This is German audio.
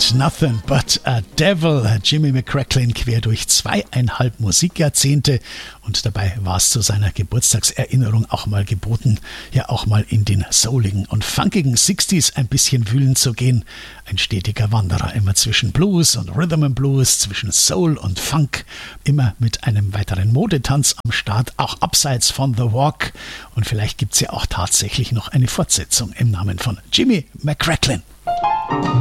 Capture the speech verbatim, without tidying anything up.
Ain't Nothing But a Devil. Jimmy McCracklin quer durch zweieinhalb Musikjahrzehnte und dabei war es zu seiner Geburtstagserinnerung auch mal geboten, ja auch mal in den souligen und funkigen Sixties ein bisschen wühlen zu gehen. Ein stetiger Wanderer, immer zwischen Blues und Rhythm and Blues, zwischen Soul und Funk, immer mit einem weiteren Modetanz am Start, auch abseits von The Walk. Und vielleicht gibt's ja auch tatsächlich noch eine Fortsetzung im Namen von Jimmy McCracklin.